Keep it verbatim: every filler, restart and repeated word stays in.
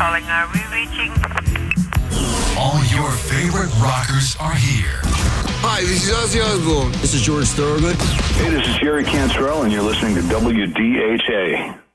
calling. Are we reaching? All your favorite rockers are here. Hi, this is Ozzy Osbourne. This is George Thorogood. Hey, this is Jerry Cantrell, and you're listening to W D H A.